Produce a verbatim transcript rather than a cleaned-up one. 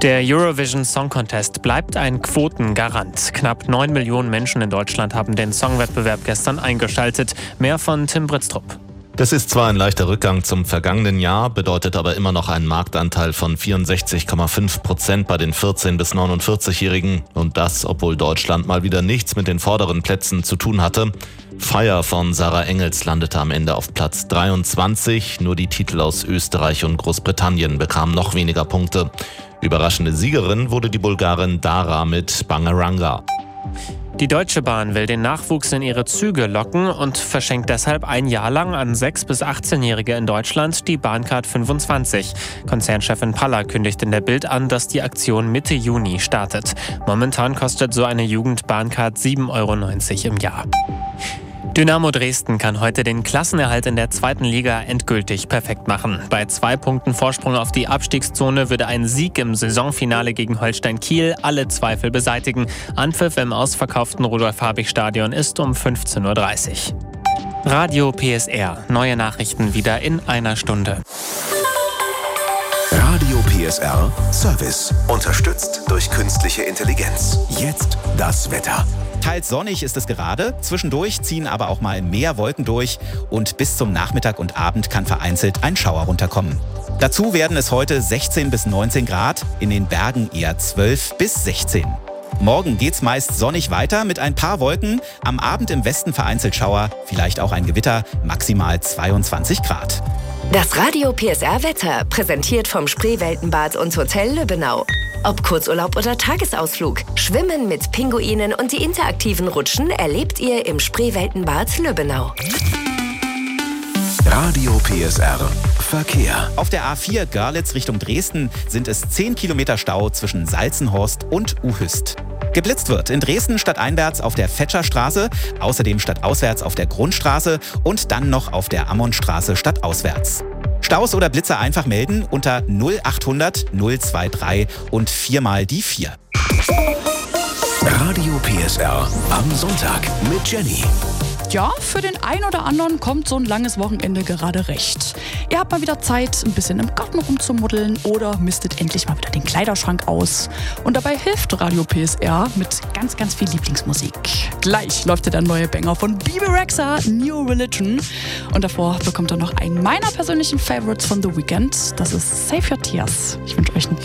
Der Eurovision Song Contest bleibt ein Quotengarant. Knapp neun Millionen Menschen in Deutschland haben den Songwettbewerb gestern eingeschaltet. Mehr von Tim Britztrup. Das ist zwar ein leichter Rückgang zum vergangenen Jahr, bedeutet aber immer noch einen Marktanteil von vierundsechzig Komma fünf Prozent bei den vierzehn- bis neunundvierzig-Jährigen. Und das, obwohl Deutschland mal wieder nichts mit den vorderen Plätzen zu tun hatte. Fire von Sarah Engels landete am Ende auf Platz dreiundzwanzig. Nur die Titel aus Österreich und Großbritannien bekamen noch weniger Punkte. Überraschende Siegerin wurde die Bulgarin Dara mit Bangaranga. Die Deutsche Bahn will den Nachwuchs in ihre Züge locken und verschenkt deshalb ein Jahr lang an sechs- bis achtzehnjährige in Deutschland die Bahncard fünfundzwanzig. Konzernchefin Paller kündigt in der Bild an, dass die Aktion Mitte Juni startet. Momentan kostet so eine Jugend-Bahncard sieben Euro neunzig im Jahr. Dynamo Dresden kann heute den Klassenerhalt in der zweiten Liga endgültig perfekt machen. Bei zwei Punkten Vorsprung auf die Abstiegszone würde ein Sieg im Saisonfinale gegen Holstein Kiel alle Zweifel beseitigen. Anpfiff im ausverkauften Rudolf-Habich-Stadion ist um fünfzehn Uhr dreißig. Radio P S R. Neue Nachrichten wieder in einer Stunde. Radio P S R Service. Unterstützt durch künstliche Intelligenz. Jetzt das Wetter. Teils sonnig ist es gerade, zwischendurch ziehen aber auch mal mehr Wolken durch und bis zum Nachmittag und Abend kann vereinzelt ein Schauer runterkommen. Dazu werden es heute sechzehn bis neunzehn Grad, in den Bergen eher zwölf bis sechzehn. Morgen geht's meist sonnig weiter mit ein paar Wolken, am Abend im Westen vereinzelt Schauer, vielleicht auch ein Gewitter, maximal zweiundzwanzig Grad. Das Radio P S R Wetter, präsentiert vom Spreeweltenbad und Hotel Lübbenau. Ob Kurzurlaub oder Tagesausflug, Schwimmen mit Pinguinen und die interaktiven Rutschen erlebt ihr im Spreeweltenbad Lübbenau. Radio P S R Verkehr. Auf der A vier Görlitz Richtung Dresden sind es zehn Kilometer Stau zwischen Salzenhorst und Uhüst. Geblitzt wird in Dresden stadteinwärts auf der Fetscherstraße, außerdem stadtauswärts auf der Grundstraße und dann noch auf der Ammonstraße stadtauswärts. Staus oder Blitzer einfach melden unter null achthundert null dreiundzwanzig und viermal die vier. Radio P S R am Sonntag mit Jenny. Ja, für den einen oder anderen kommt so ein langes Wochenende gerade recht. Ihr habt mal wieder Zeit, ein bisschen im Garten rumzumuddeln oder mistet endlich mal wieder den Kleiderschrank aus. Und dabei hilft Radio P S R mit ganz, ganz viel Lieblingsmusik. Gleich läuft der neue Banger von Bebe Rexha, New Religion. Und davor bekommt ihr noch einen meiner persönlichen Favorites von The Weeknd. Das ist Save Your Tears. Ich wünsche euch einen